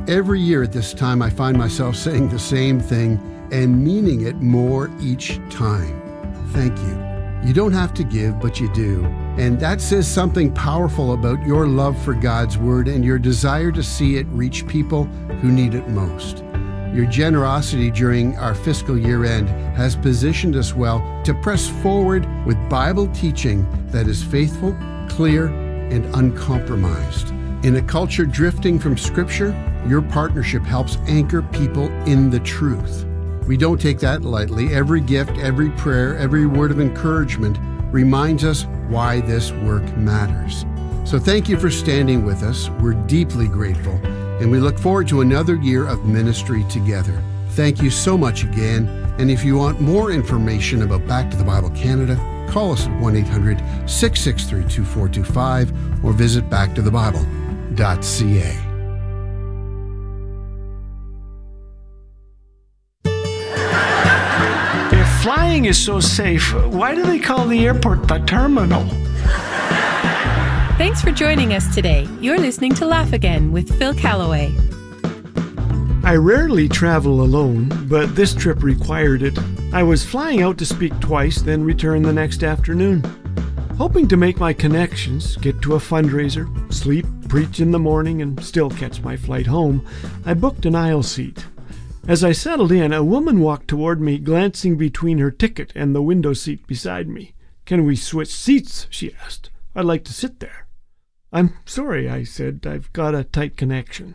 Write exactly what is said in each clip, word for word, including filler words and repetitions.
Every year at this time, I find myself saying the same thing and meaning it more each time. Thank you. You don't have to give, but you do. And that says something powerful about your love for God's Word and your desire to see it reach people who need it most. Your generosity during our fiscal year end has positioned us well to press forward with Bible teaching that is faithful, clear, and uncompromised. In a culture drifting from Scripture, your partnership helps anchor people in the truth. We don't take that lightly. Every gift, every prayer, every word of encouragement reminds us why this work matters. So thank you for standing with us. We're deeply grateful, and we look forward to another year of ministry together. Thank you so much again. And if you want more information about Back to the Bible Canada, call us at one eight hundred, six six three, two four two five or visit back to the bible dot c a. Flying is so safe. Why do they call the airport the terminal? Thanks for joining us today. You're listening to Laugh Again with Phil Callaway. I rarely travel alone, but this trip required it. I was flying out to speak twice, then return the next afternoon. Hoping to make my connections, get to a fundraiser, sleep, preach in the morning, and still catch my flight home, I booked an aisle seat. As I settled in, a woman walked toward me, glancing between her ticket and the window seat beside me. "Can we switch seats?" she asked. "I'd like to sit there." "I'm sorry," I said. "I've got a tight connection."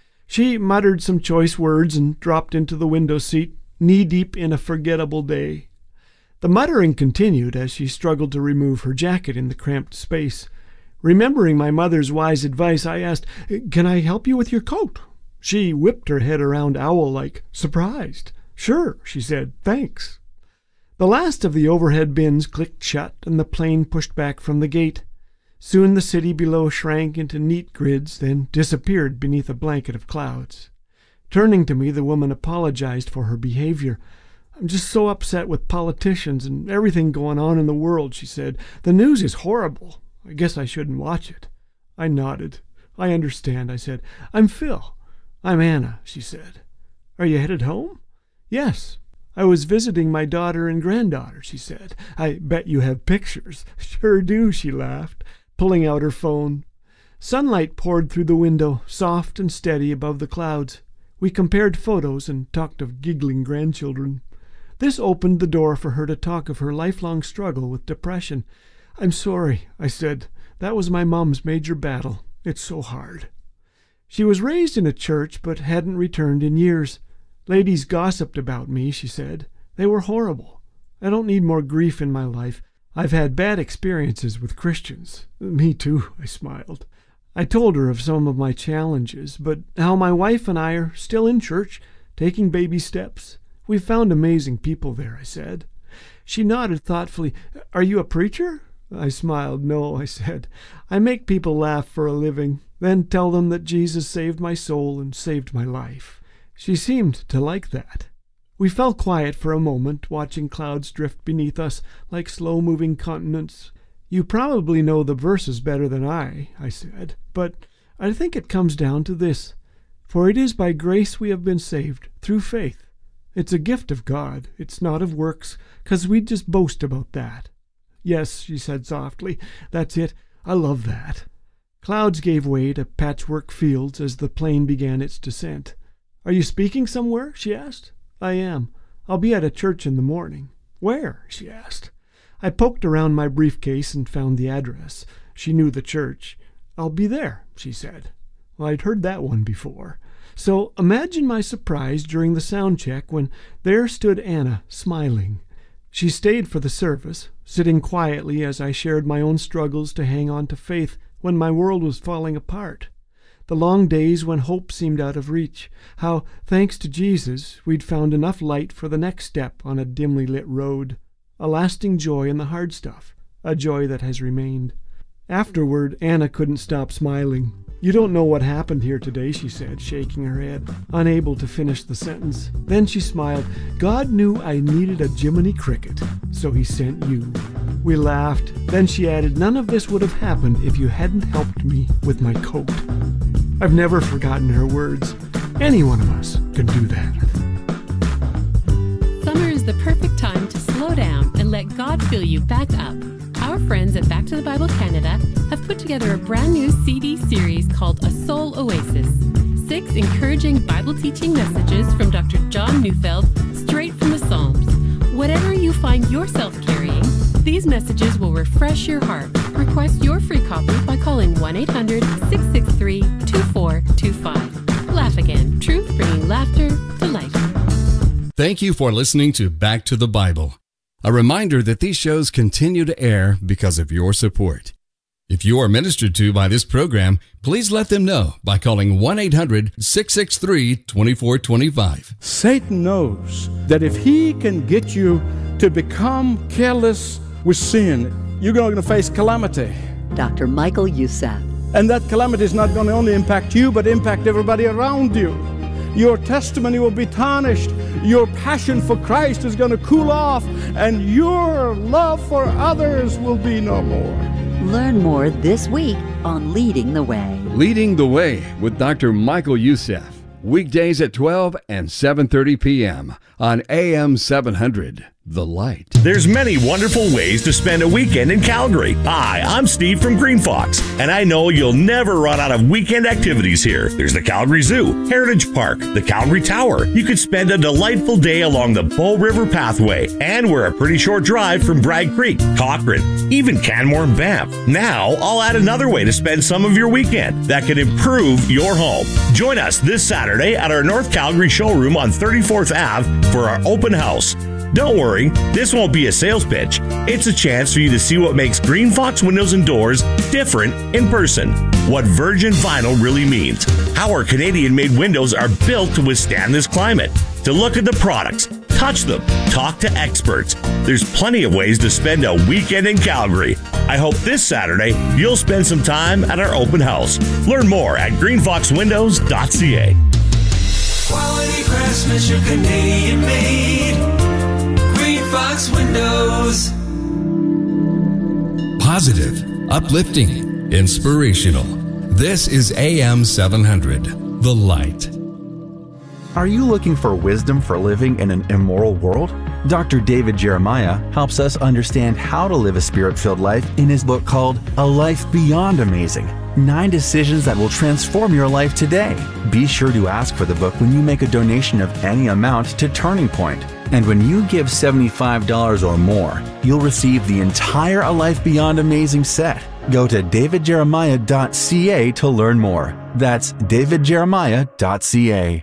She muttered some choice words and dropped into the window seat, knee-deep in a forgettable day. The muttering continued as she struggled to remove her jacket in the cramped space. Remembering my mother's wise advice, I asked, "Can I help you with your coat?" She whipped her head around owl-like, surprised. "Sure," she said. "Thanks." The last of the overhead bins clicked shut, and the plane pushed back from the gate. Soon the city below shrank into neat grids, then disappeared beneath a blanket of clouds. Turning to me, the woman apologized for her behavior. "I'm just so upset with politicians and everything going on in the world," she said. "The news is horrible. I guess I shouldn't watch it." I nodded. "I understand," I said. "I'm Phil." "I'm Anna," she said. "Are you headed home?" "Yes. I was visiting my daughter and granddaughter," she said. "I bet you have pictures." "Sure do," she laughed, pulling out her phone. Sunlight poured through the window, soft and steady above the clouds. We compared photos and talked of giggling grandchildren. This opened the door for her to talk of her lifelong struggle with depression. "I'm sorry," I said. "That was my mom's major battle. It's so hard." She was raised in a church but hadn't returned in years. "Ladies gossiped about me," she said. "They were horrible. I don't need more grief in my life. I've had bad experiences with Christians." "Me too," I smiled. I told her of some of my challenges, but how my wife and I are still in church, taking baby steps. "We've found amazing people there," I said. She nodded thoughtfully. "Are you a preacher?" I smiled. "No," I said. "I make people laugh for a living, then tell them that Jesus saved my soul and saved my life." She seemed to like that. We fell quiet for a moment, watching clouds drift beneath us like slow-moving continents. "You probably know the verses better than I," I said, "but I think it comes down to this. For it is by grace we have been saved, through faith. It's a gift of God. It's not of works, 'cause we just boast about that." "Yes," she said softly, "that's it. I love that." Clouds gave way to patchwork fields as the plane began its descent. "Are you speaking somewhere?" she asked. "I am. I'll be at a church in the morning." "Where?" she asked. I poked around my briefcase and found the address. She knew the church. "I'll be there," she said. Well, I'd heard that one before. So imagine my surprise during the sound check when there stood Anna, smiling. She stayed for the service, sitting quietly as I shared my own struggles to hang on to faith when my world was falling apart. The long days when hope seemed out of reach, how, thanks to Jesus, we'd found enough light for the next step on a dimly lit road. A lasting joy in the hard stuff, a joy that has remained. Afterward, Anna couldn't stop smiling. "You don't know what happened here today," she said, shaking her head, unable to finish the sentence. Then she smiled. "God knew I needed a Jiminy Cricket, so he sent you." We laughed. Then she added, "None of this would have happened if you hadn't helped me with my coat." I've never forgotten her words. Any one of us can do that. Summer is the perfect time to slow down and let God fill you back up. Our friends at Back to the Bible Canada have put together a brand new C D series called A Soul Oasis. Six encouraging Bible teaching messages from Doctor John Neufeld, straight from the Psalms. Whatever you find yourself carrying, these messages will refresh your heart. Request your free copy by calling one eight hundred, six six three, two four two five. Laugh Again, truth bringing laughter to life. Thank you for listening to Back to the Bible. A reminder that these shows continue to air because of your support. If you are ministered to by this program, please let them know by calling one eight hundred, six six three, two four two five. Satan knows that if he can get you to become careless with sin, you're going to face calamity. Doctor Michael Youssef. And that calamity is not going to only impact you, but impact everybody around you. Your testimony will be tarnished. Your passion for Christ is going to cool off, and your love for others will be no more. Learn more this week on Leading the Way. Leading the Way with Doctor Michael Youssef. Weekdays at twelve and seven thirty p.m. on A M seven hundred. The Light. There's many wonderful ways to spend a weekend in Calgary. Hi, I'm Steve from Green Fox, and I know you'll never run out of weekend activities here. There's the Calgary Zoo, Heritage Park, the Calgary Tower. You could spend a delightful day along the Bow River Pathway, and we're a pretty short drive from Bragg Creek, Cochrane, even Canmore and Banff. Now, I'll add another way to spend some of your weekend that can improve your home. Join us this Saturday at our North Calgary showroom on thirty-fourth Avenue for our open house. Don't worry, this won't be a sales pitch. It's a chance for you to see what makes Green Fox Windows and Doors different in person. What virgin vinyl really means. How our Canadian-made windows are built to withstand this climate. To look at the products, touch them, talk to experts. There's plenty of ways to spend a weekend in Calgary. I hope this Saturday you'll spend some time at our open house. Learn more at green fox windows dot c a. Quality craftsmanship, Canadian made. Fox Windows. Positive, uplifting, inspirational. This is A M seven hundred, The Light. Are you looking for wisdom for living in an immoral world? Doctor David Jeremiah helps us understand how to live a spirit-filled life in his book called A Life Beyond Amazing. Nine decisions that will transform your life today. Be sure to ask for the book when you make a donation of any amount to Turning Point. And when you give seventy-five dollars or more, you'll receive the entire A Life Beyond Amazing set. Go to david jeremiah dot c a to learn more. That's david jeremiah dot c a.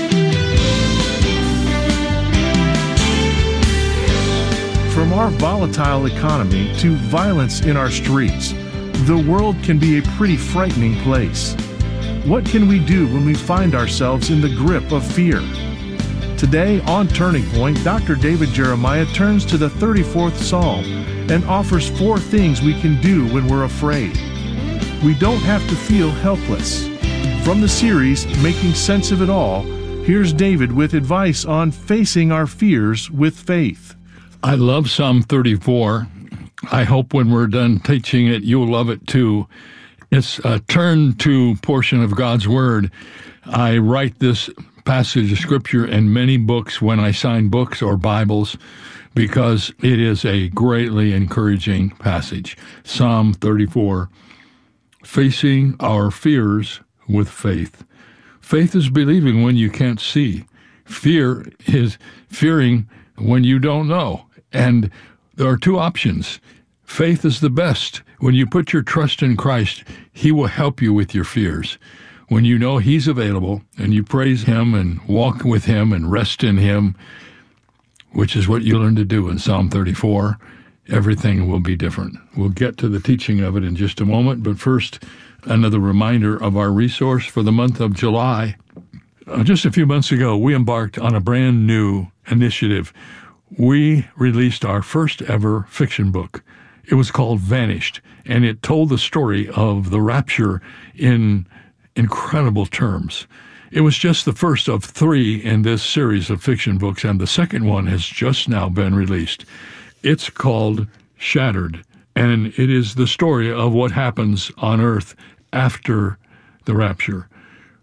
From our volatile economy to violence in our streets, the world can be a pretty frightening place. What can we do when we find ourselves in the grip of fear? Today on Turning Point, Doctor David Jeremiah turns to the thirty-fourth Psalm and offers four things we can do when we're afraid. We don't have to feel helpless. From the series, Making Sense of It All, here's David with advice on facing our fears with faith. I love Psalm thirty-four. I hope when we're done teaching it, you'll love it too. It's a turn to portion of God's Word. I write this passage of Scripture in many books when I sign books or Bibles because it is a greatly encouraging passage. Psalm thirty-four, facing our fears with faith. Faith is believing when you can't see. Fear is fearing when you don't know. And there are two options. Faith is the best. When you put your trust in Christ, He will help you with your fears. When you know He's available and you praise Him and walk with Him and rest in Him, which is what you learn to do in Psalm thirty-four, everything will be different. We'll get to the teaching of it in just a moment, but first, another reminder of our resource for the month of July. Uh, just a few months ago, we embarked on a brand new initiative. We released our first ever fiction book. It was called Vanished, and it told the story of the rapture in incredible terms. It was just the first of three in this series of fiction books, and the second one has just now been released. It's called Shattered, and it is the story of what happens on earth after the rapture.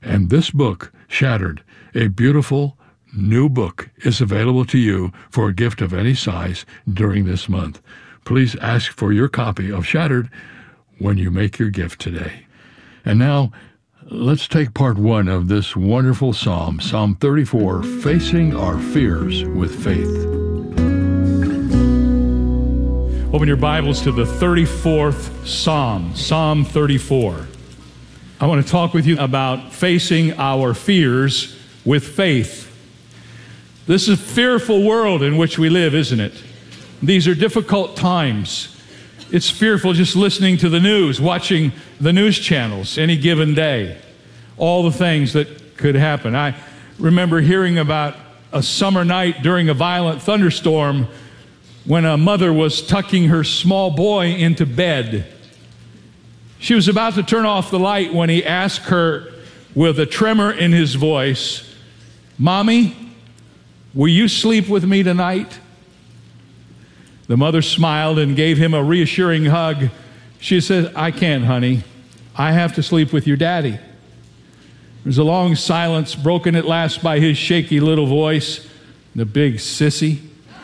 And this book, Shattered, a beautiful new book, is available to you for a gift of any size during this month. Please ask for your copy of Shattered when you make your gift today. And now, let's take part one of this wonderful psalm, Psalm thirty-four, Facing Our Fears with Faith. Open your Bibles to the thirty-fourth Psalm, Psalm thirty-four. I want to talk with you about facing our fears with faith. This is a fearful world in which we live, isn't it? These are difficult times. It's fearful just listening to the news, watching the news channels any given day. All the things that could happen. I remember hearing about a summer night during a violent thunderstorm when a mother was tucking her small boy into bed. She was about to turn off the light when he asked her with a tremor in his voice, "Mommy, will you sleep with me tonight?" The mother smiled and gave him a reassuring hug. She said, "I can't, honey. I have to sleep with your daddy." There's a long silence, broken at last by his shaky little voice, "The big sissy."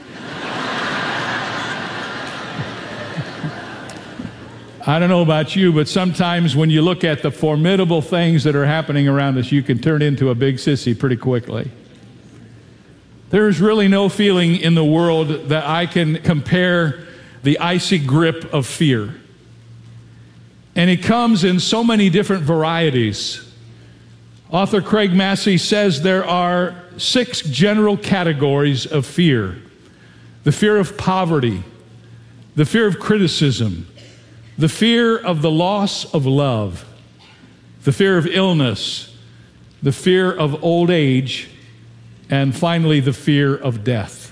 I don't know about you, but sometimes when you look at the formidable things that are happening around us, you can turn into a big sissy pretty quickly. There is really no feeling in the world that I can compare the icy grip of fear. And it comes in so many different varieties. Author Craig Massey says there are six general categories of fear. The fear of poverty, the fear of criticism, the fear of the loss of love, the fear of illness, the fear of old age, and finally the fear of death.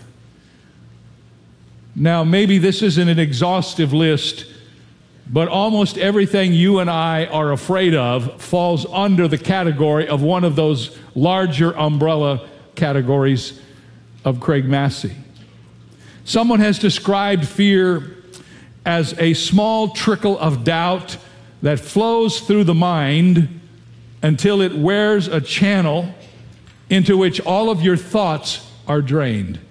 Now, maybe this isn't an exhaustive list, but almost everything you and I are afraid of falls under the category of one of those larger umbrella categories of Craig Massey. Someone has described fear as a small trickle of doubt that flows through the mind until it wears a channel into which all of your thoughts are drained.